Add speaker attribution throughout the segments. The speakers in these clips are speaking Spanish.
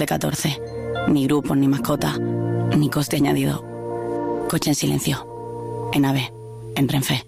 Speaker 1: de 14. Ni grupos, ni mascota, ni coste añadido. Coche en silencio. En AVE. En Renfe.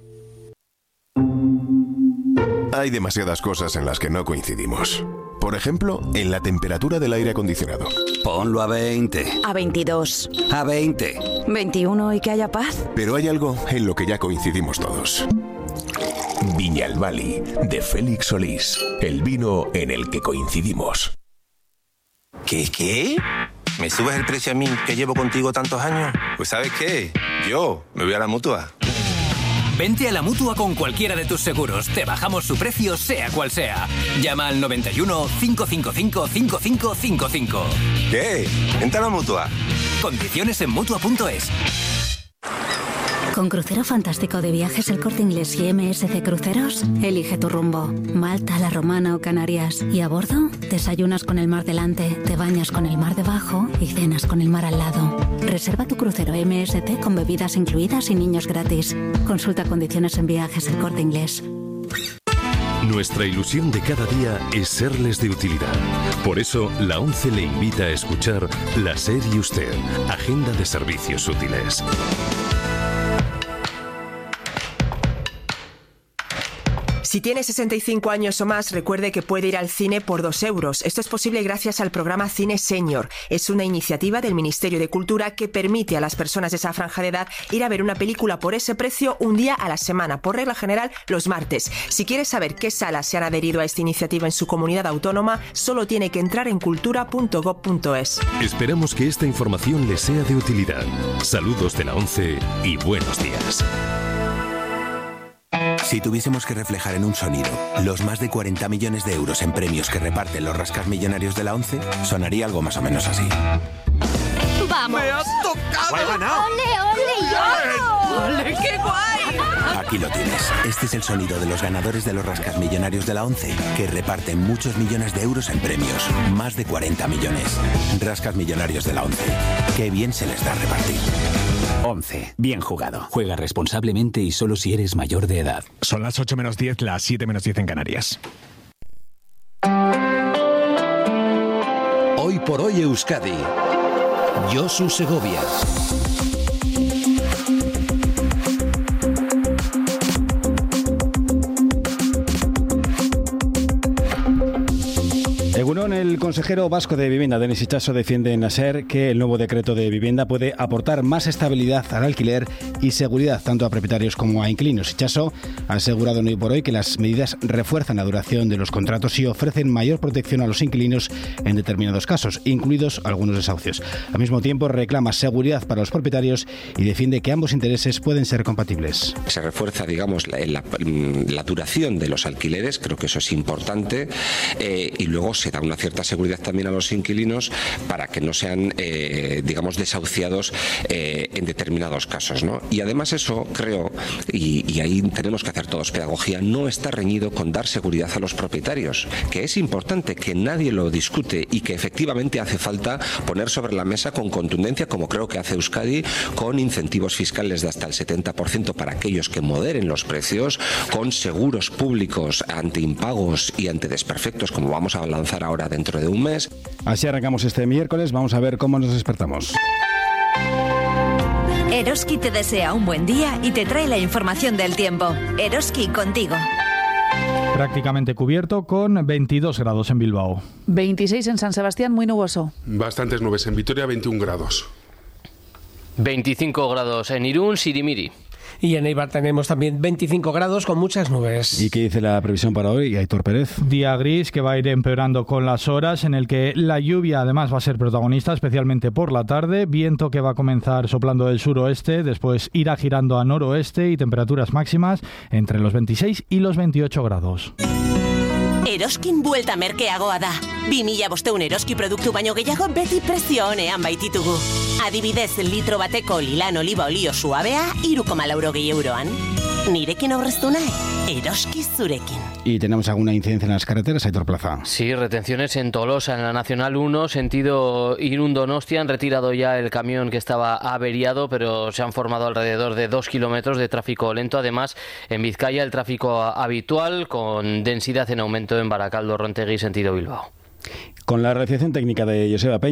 Speaker 2: Hay demasiadas cosas en las que no coincidimos. Por ejemplo, en la temperatura del aire acondicionado.
Speaker 3: Ponlo a 20.
Speaker 4: A 22.
Speaker 3: A 20.
Speaker 4: 21 y que haya paz.
Speaker 2: Pero hay algo en lo que ya coincidimos todos. Viñalbali, de Félix Solís. El vino en el que coincidimos.
Speaker 5: ¿Qué? ¿Me subes el precio a mí, que llevo contigo tantos años? Pues ¿sabes qué? Yo me voy a la Mutua.
Speaker 6: Vente a la Mutua con cualquiera de tus seguros. Te bajamos su precio, sea cual sea. Llama al 91 555 5555.
Speaker 5: ¿Qué? Vente a la Mutua.
Speaker 6: Condiciones en Mutua.es.
Speaker 7: Con Crucero Fantástico de Viajes El Corte Inglés y MSC Cruceros, elige tu rumbo. Malta, La Romana o Canarias. Y a bordo, desayunas con el mar delante, te bañas con el mar debajo y cenas con el mar al lado. Reserva tu crucero MSC con bebidas incluidas y niños gratis. Consulta condiciones en Viajes El Corte Inglés.
Speaker 8: Nuestra ilusión de cada día es serles de utilidad. Por eso, la ONCE le invita a escuchar La SER y Usted, Agenda de Servicios Útiles.
Speaker 9: Si tiene 65 años o más, recuerde que puede ir al cine por 2 euros. Esto es posible gracias al programa Cine Senior. Es una iniciativa del Ministerio de Cultura que permite a las personas de esa franja de edad ir a ver una película por ese precio un día a la semana, por regla general los martes. Si quiere saber qué salas se han adherido a esta iniciativa en su comunidad autónoma, solo tiene que entrar en cultura.gov.es.
Speaker 8: Esperamos que esta información le sea de utilidad. Saludos de la ONCE y buenos días.
Speaker 10: Si tuviésemos que reflejar en un sonido los más de 40 millones de euros en premios que reparten los rascasmillonarios de la ONCE, sonaría algo más o menos así.
Speaker 11: ¡Vamos!
Speaker 10: ¡Me has tocado!
Speaker 11: ¡He ganado! ¡Ole, ole, yo! ¡Ole, qué guay!
Speaker 10: Aquí lo tienes. Este es el sonido de los ganadores de los rascasmillonarios de la ONCE, que reparten muchos millones de euros en premios. Más de 40 millones. Rascasmillonarios de la ONCE. Qué bien se les da repartir.
Speaker 12: 11. Bien jugado. Juega responsablemente y solo si eres mayor de edad.
Speaker 13: Son las 8 menos 10, las 7 menos 10 en Canarias.
Speaker 14: Hoy por hoy Euskadi. Josu Segovia.
Speaker 15: Egunon, el consejero vasco de Vivienda, Denis Itxaso, defiende en la SER que el nuevo decreto de vivienda puede aportar más estabilidad al alquiler y seguridad tanto a propietarios como a inquilinos. Itxaso ha asegurado en Hoy por Hoy que las medidas refuerzan la duración de los contratos y ofrecen mayor protección a los inquilinos en determinados casos, incluidos algunos desahucios. Al mismo tiempo, reclama seguridad para los propietarios y defiende que ambos intereses pueden ser compatibles.
Speaker 16: Se refuerza, digamos, la duración de los alquileres, creo que eso es importante, y luego se da una cierta seguridad también a los inquilinos para que no sean, digamos, desahuciados en determinados casos, ¿no? Y además eso, creo, y ahí tenemos que hacer todos pedagogía, no está reñido con dar seguridad a los propietarios, que es importante, que nadie lo discute y que efectivamente hace falta poner sobre la mesa con contundencia, como creo que hace Euskadi, con incentivos fiscales de hasta el 70% para aquellos que moderen los precios, con seguros públicos ante impagos y ante desperfectos, como vamos a lanzar ahora dentro de un mes.
Speaker 15: Así arrancamos este miércoles, vamos a ver cómo nos despertamos.
Speaker 17: Eroski te desea un buen día y te trae la información del tiempo. Eroski contigo.
Speaker 18: Prácticamente cubierto con 22 grados en Bilbao.
Speaker 19: 26 en San Sebastián, muy nuboso.
Speaker 20: Bastantes nubes en Vitoria, 21 grados.
Speaker 21: 25 grados en Irún, Sirimiri.
Speaker 22: Y en Eibar tenemos también 25 grados con muchas nubes.
Speaker 15: ¿Y qué dice la previsión para hoy, Aitor Pérez?
Speaker 18: Día gris que va a ir empeorando con las horas, en el que la lluvia además va a ser protagonista, especialmente por la tarde. Viento que va a comenzar soplando del suroeste, después irá girando a noroeste y temperaturas máximas entre los 26 y los 28 grados.
Speaker 23: Eroskin buelta merkeagoa da. 2005 Eroski produktu baino gehiago beti prezio onean baititugu. Adibidez, litro bateko lilan oliba olio suabea 3,80 euroan. Nirekin aurreztu nahi, Eroski zurekin.
Speaker 15: ¿Y tenemos alguna incidencia en las carreteras, Aitor Plaza?
Speaker 21: Sí, retenciones en Tolosa, en la Nacional 1, sentido Irún-Donostia. Han retirado ya el camión que estaba averiado, pero se han formado alrededor de 2 kilómetros de tráfico lento. Además, en Vizcaya, el tráfico habitual, con densidad en aumento en Barakaldo, Rontegui, sentido Bilbao.
Speaker 15: Con la realización técnica de Joseba Peña.